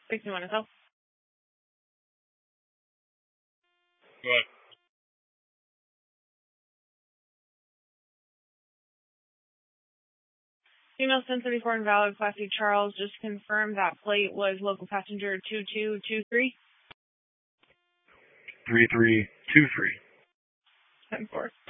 61 as well. What? Female 1034 invalid, Class C Charles. Just confirm that flight was local passenger 2223. 3323. 10-4.